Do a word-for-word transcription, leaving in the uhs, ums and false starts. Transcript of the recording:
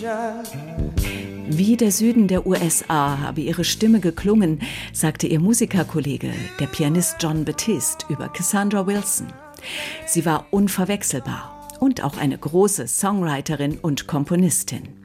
Wie der Süden der U S A habe ihre Stimme geklungen, sagte ihr Musikerkollege, der Pianist Jon Batiste, über Cassandra Wilson. Sie war unverwechselbar und auch eine große Songwriterin und Komponistin.